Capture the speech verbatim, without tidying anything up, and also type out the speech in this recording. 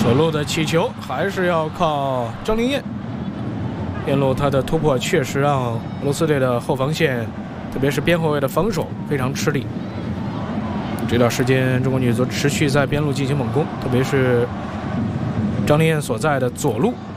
左路的起球还是要靠张灵燕。边路他的突破确实让俄罗斯队的后防线，特别是边后卫的防守非常吃力。这段时间，中国女足持续在边路进行猛攻，特别是张灵燕所在的左路